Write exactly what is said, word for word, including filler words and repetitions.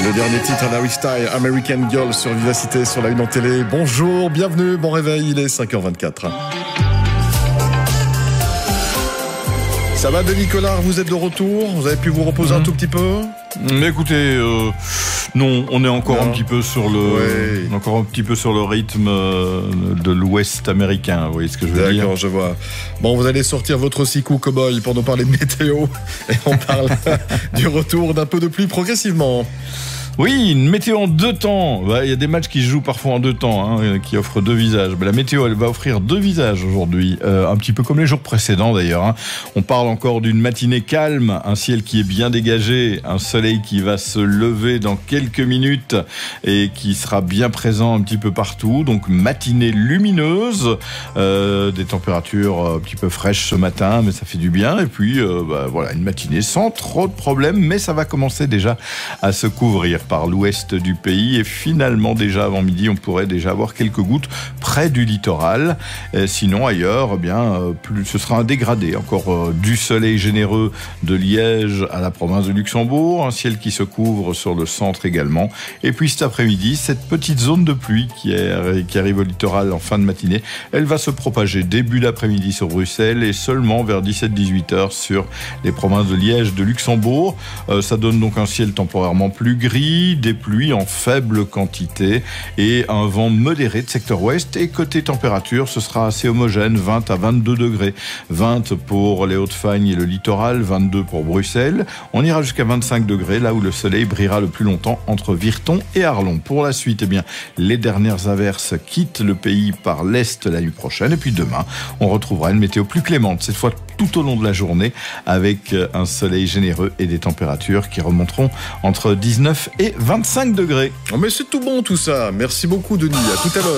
Le dernier titre d'Harry Styles, American Girl sur Vivacité, sur la une en télé. Bonjour, bienvenue, bon réveil, il est cinq heures vingt-quatre. Ça va Denis Collard, vous êtes de retour? Vous avez pu vous reposer mmh. un tout petit peu? Mais écoutez, euh, non, on est encore non. un petit peu sur le, ouais. encore un petit peu sur le rythme de l'Ouest américain. Vous voyez ce que je veux dire? D'accord, je vois. Bon, vous allez sortir votre sicou cow-boy pour nous parler de météo et on parle du retour d'un peu de pluie progressivement. Oui, une météo en deux temps. Bah, il y a des matchs qui se jouent parfois en deux temps, hein, qui offrent deux visages. Mais la météo, elle va offrir deux visages aujourd'hui, euh, un petit peu comme les jours précédents d'ailleurs. Hein. On parle encore d'une matinée calme, un ciel qui est bien dégagé, un soleil qui va se lever dans quelques minutes et qui sera bien présent un petit peu partout. Donc matinée lumineuse, euh, des températures un petit peu fraîches ce matin, mais ça fait du bien. Et puis euh, bah, voilà, une matinée sans trop de problèmes, mais ça va commencer déjà à se couvrir par l'ouest du pays et finalement déjà avant midi on pourrait déjà avoir quelques gouttes près du littoral. Et sinon ailleurs, eh bien plus, ce sera un dégradé. Encore euh, du soleil généreux de Liège à la province de Luxembourg, un ciel qui se couvre sur le centre également. Et puis cet après-midi, cette petite zone de pluie qui, est, qui arrive au littoral en fin de matinée, elle va se propager début d'après-midi sur Bruxelles et seulement vers dix-sept à dix-huit heures sur les provinces de Liège, de Luxembourg. Euh, ça donne donc un ciel temporairement plus gris, des pluies en faible quantité et un vent modéré de secteur ouest. Et côté température, ce sera assez homogène, vingt à vingt-deux degrés. vingt pour les Hauts-de-Fagne et le littoral, vingt-deux pour Bruxelles. On ira jusqu'à vingt-cinq degrés, là où le soleil brillera le plus longtemps entre Virton et Arlon. Pour la suite, eh bien, les dernières averses quittent le pays par l'est la nuit prochaine. Et puis demain, on retrouvera une météo plus clémente, cette fois tout au long de la journée, avec un soleil généreux et des températures qui remonteront entre dix-neuf et vingt-cinq degrés. Oh mais c'est tout bon tout ça. Merci beaucoup Denis. À tout à l'heure.